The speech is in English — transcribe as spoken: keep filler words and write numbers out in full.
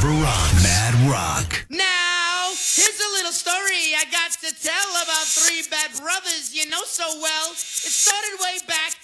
Christopher Rock, Mad Rock. Now, here's a little story I got to tell about three bad brothers you know so well. It started way back